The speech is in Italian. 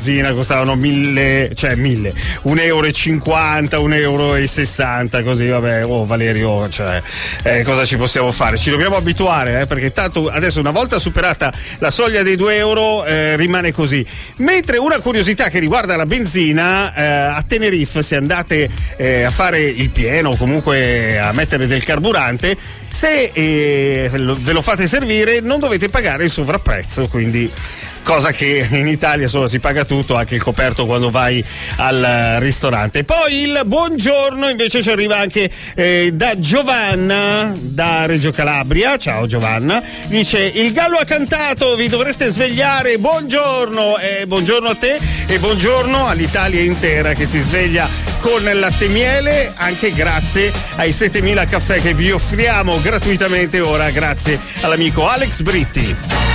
benzina costavano 1,50 euro, 1,60 euro, così vabbè. Oh Valerio, cioè, cosa ci possiamo fare? Ci dobbiamo abituare, perché tanto adesso, una volta superata la soglia dei 2 euro, rimane così. Mentre una curiosità che riguarda la benzina, a Tenerife, se andate a fare il pieno o comunque a mettere del carburante, se ve lo fate servire non dovete pagare il sovrapprezzo, quindi cosa che in Italia si paga tutto, anche il coperto quando vai al ristorante. Poi il buongiorno invece ci arriva anche da Giovanna da Reggio Calabria. Ciao Giovanna, dice: il gallo ha cantato, vi dovreste svegliare, buongiorno. Buongiorno a te e buongiorno all'Italia intera che si sveglia con latte e miele, anche grazie ai 7000 caffè che vi offriamo gratuitamente ora, grazie all'amico Alex Britti.